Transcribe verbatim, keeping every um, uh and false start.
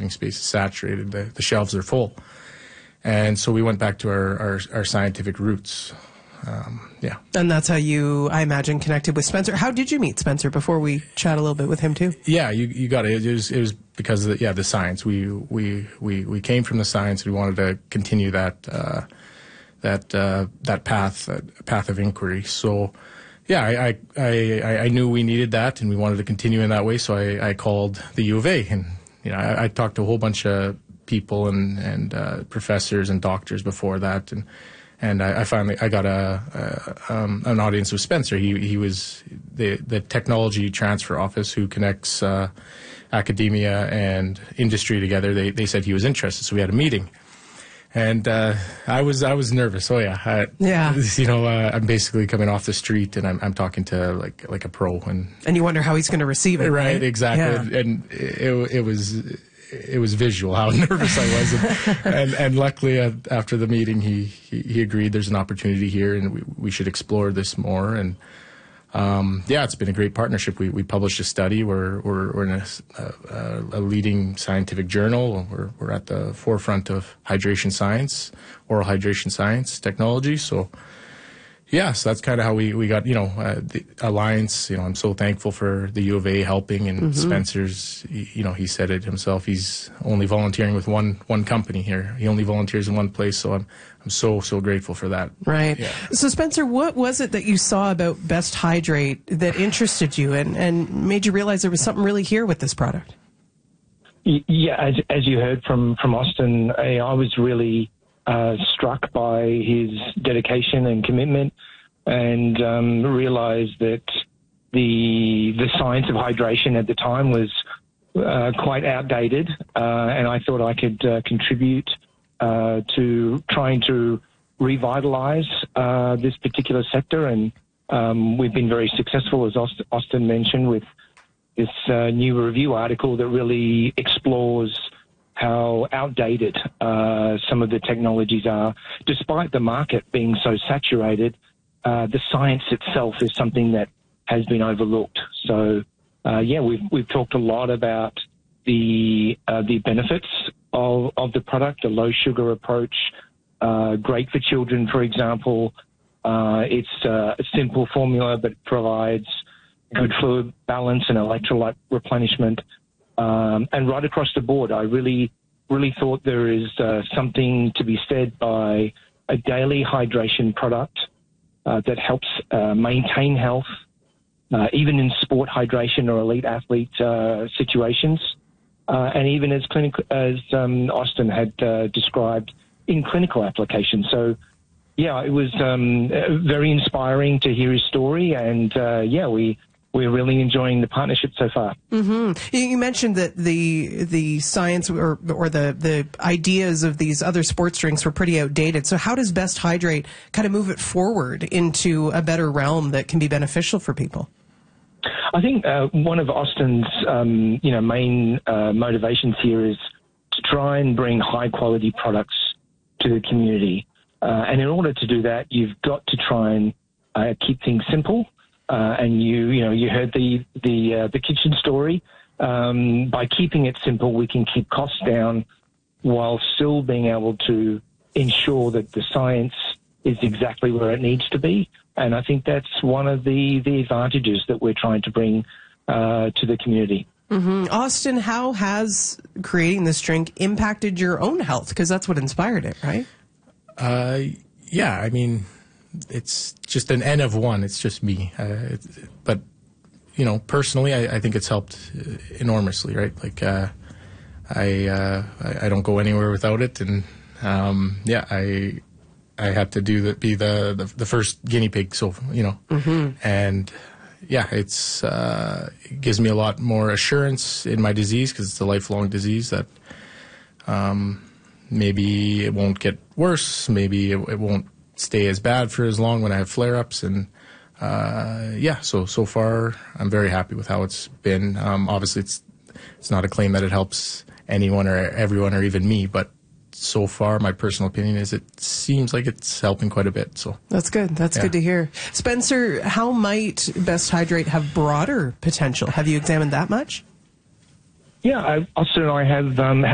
distributing space is saturated. The, the shelves are full. And so we went back to our, our, our scientific roots. Um, yeah. And that's how you, I imagine, connected with Spencer. How did you meet Spencer before we chat a little bit with him too? Yeah, you, you got it. It was, it was because of the, yeah, the science. We, we, we, we came from the science. We wanted to continue that, uh, that, uh, that path, that path of inquiry. So, yeah, I, I, I, I knew we needed that and we wanted to continue in that way. So I, I called the U of A, and, you know, I, I talked to a whole bunch of people and, and, uh, professors and doctors before that. And, And I, I finally I got a, a um, an audience with Spencer. He he was the the technology transfer office who connects uh, academia and industry together. They they said he was interested, so we had a meeting. And uh, I was I was nervous. Oh yeah, I, yeah. You know, uh, I'm basically coming off the street and I'm I'm talking to like like a pro, and and you wonder how he's going to receive it. Right, right? exactly. Yeah. And it it was. It was visual how nervous I was, and and, and luckily uh, after the meeting he, he he agreed there's an opportunity here and we, we should explore this more. And um, yeah, it's been a great partnership. We we published a study. We're we're, we're in a, a, a leading scientific journal. We're we're at the forefront of hydration science, oral hydration science technology. So. Yeah, so that's kind of how we, we got, you know, uh, the alliance. You know, I'm so thankful for the U of A helping, and mm-hmm. Spencer's, you know, he said it himself. He's only volunteering with one one company here. He only volunteers in one place, so I'm I'm so so grateful for that. Right. Yeah. So Spencer, what was it that you saw about Best Hydrate that interested you and, and made you realize there was something really here with this product? Yeah, as as you heard from from Austin, I, I was really. Uh, struck by his dedication and commitment, and um, realized that the the science of hydration at the time was uh, quite outdated, uh, and I thought I could uh, contribute uh, to trying to revitalize uh, this particular sector. And um, we've been very successful, as Austin mentioned, with this uh, new review article that really explores how outdated uh, some of the technologies are. Despite the market being so saturated, uh, the science itself is something that has been overlooked. So, uh, yeah, we've we've talked a lot about the uh, the benefits of of the product, a low sugar approach, uh, great for children, for example. Uh, it's uh, a simple formula, but provides good fluid balance and electrolyte replenishment. Um, and right across the board, I really, really thought there is uh, something to be said by a daily hydration product uh, that helps uh, maintain health, uh, even in sport hydration or elite athlete uh, situations, uh, and even as clinical, as um, Austin had uh, described, in clinical applications. So, yeah, it was um, very inspiring to hear his story, and uh, yeah, we. We're really enjoying the partnership so far. Mm-hmm. You mentioned that the the science or or the, the ideas of these other sports drinks were pretty outdated. So how does Best Hydrate kind of move it forward into a better realm that can be beneficial for people? I think uh, one of Austin's um, you know main uh, motivations here is to try and bring high quality products to the community. Uh, and in order to do that, you've got to try and uh, keep things simple. Uh, and you, you know, you heard the the uh, the kitchen story. Um, by keeping it simple, we can keep costs down while still being able to ensure that the science is exactly where it needs to be. And I think that's one of the, the advantages that we're trying to bring uh, to the community. Mm-hmm. Austin, how has creating this drink impacted your own health? Because that's what inspired it, right? Uh, yeah, I mean. It's just an N of one. It's just me. Uh, it's, but, you know, personally, I, I think it's helped enormously, right? Like, uh, I, uh, I I don't go anywhere without it. And, um, yeah, I I had to do the, be the, the, the first guinea pig, so, you know. Mm-hmm. And, yeah, it's uh, it gives me a lot more assurance in my disease because it's a lifelong disease that um, maybe it won't get worse. Maybe it, it won't stay as bad for as long when I have flare-ups. And uh, yeah, so so far I'm very happy with how it's been. Um, obviously, it's it's not a claim that it helps anyone or everyone or even me, but so far my personal opinion is it seems like it's helping quite a bit. So that's good. That's yeah. good to hear. Spencer, how might Best Hydrate have broader potential? Have you examined that much? Yeah, I, Austin and I have um,